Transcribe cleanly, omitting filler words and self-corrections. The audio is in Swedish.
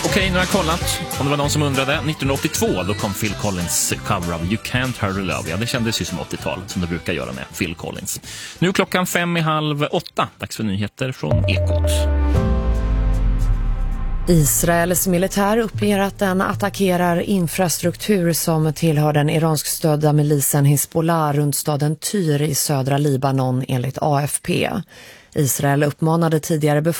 Okej, nu har jag kollat. Om det var någon som undrade. 1982 då kom Phil Collins cover av You Can't Hurry Love. Ja, det kändes ju som 80-tal, som det brukar göra med Phil Collins. Nu klockan 7:30. Dags för nyheter från Ekot. Israels militär uppger att den attackerar infrastruktur som tillhör den iransk-stödda milisen Hezbollah runt staden Tyr i södra Libanon enligt AFP. Israel uppmanade tidigare